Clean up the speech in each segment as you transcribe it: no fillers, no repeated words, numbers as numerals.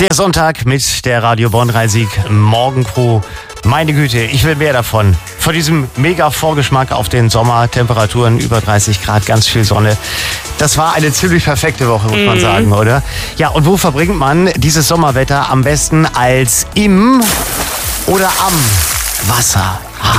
Der Sonntag mit der Radio Bonn Rhein-Sieg Morgencrew. Meine Güte, ich will mehr davon. Von diesem mega Vorgeschmack auf den Sommer, Temperaturen über 30 Grad, ganz viel Sonne. Das war eine ziemlich perfekte Woche, muss man sagen, oder? Ja, und wo verbringt man dieses Sommerwetter am besten als im oder am Wasser?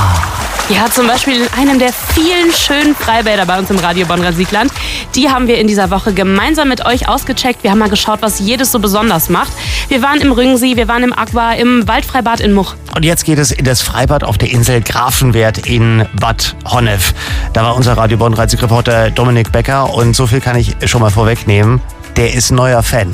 Ja, zum Beispiel in einem der vielen schönen Freibäder bei uns im Radio Bonn Rhein-Sieg-Land. Die haben wir in dieser Woche gemeinsam mit euch ausgecheckt. Wir haben mal geschaut, was jedes so besonders macht. Wir waren im Rüngensee, wir waren im Aqua, im Waldfreibad in Much. Und jetzt geht es in das Freibad auf der Insel Grafenwert in Bad Honnef. Da war unser Radio Bonn Rhein-Sieg-Reporter Dominik Becker und so viel kann ich schon mal vorwegnehmen. Der ist neuer Fan.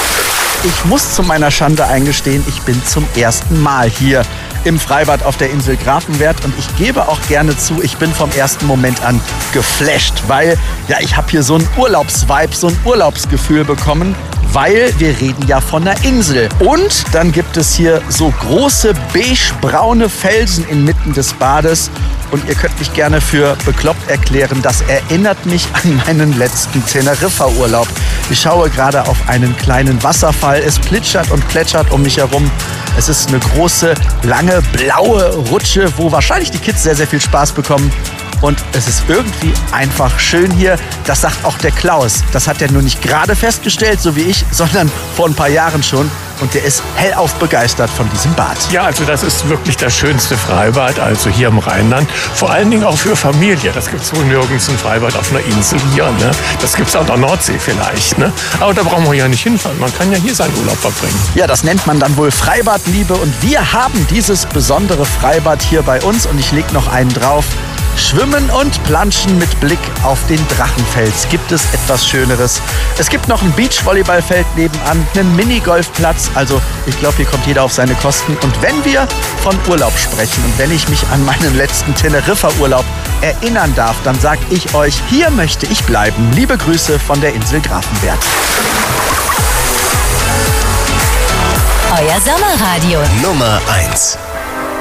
Ich muss zu meiner Schande eingestehen, ich bin zum ersten Mal hier im Freibad auf der Insel Grafenwert und ich gebe auch gerne zu, ich bin vom ersten Moment an geflasht, weil ja, ich habe hier so einen Urlaubsvibe, so ein Urlaubsgefühl bekommen, weil wir reden ja von einer Insel. Und dann gibt es hier so große beigebraune Felsen inmitten des Bades. Und ihr könnt mich gerne für bekloppt erklären, das erinnert mich an meinen letzten Teneriffa-Urlaub. Ich schaue gerade auf einen kleinen Wasserfall. Es plitschert und plätschert um mich herum. Es ist eine große, lange, blaue Rutsche, wo wahrscheinlich die Kids sehr, sehr viel Spaß bekommen. Und es ist irgendwie einfach schön hier. Das sagt auch der Klaus. Das hat er nur nicht gerade festgestellt, so wie ich, sondern vor ein paar Jahren schon. Und der ist hellauf begeistert von diesem Bad. Ja, also das ist wirklich das schönste Freibad, also hier im Rheinland. Vor allen Dingen auch für Familie. Das gibt es wohl nirgends ein Freibad auf einer Insel hier. Ne? Das gibt es an der Nordsee vielleicht. Ne? Aber da brauchen wir ja nicht hinfahren. Man kann ja hier seinen Urlaub verbringen. Ja, das nennt man dann wohl Freibadliebe. Und wir haben dieses besondere Freibad hier bei uns. Und ich lege noch einen drauf. Schwimmen und Planschen mit Blick auf den Drachenfels. Gibt es etwas Schöneres? Es gibt noch ein Beachvolleyballfeld nebenan, einen Minigolfplatz. Also ich glaube, hier kommt jeder auf seine Kosten. Und wenn wir von Urlaub sprechen und wenn ich mich an meinen letzten Teneriffa-Urlaub erinnern darf, dann sage ich euch, hier möchte ich bleiben. Liebe Grüße von der Insel Grafenwert. Euer Sommerradio Nummer 1.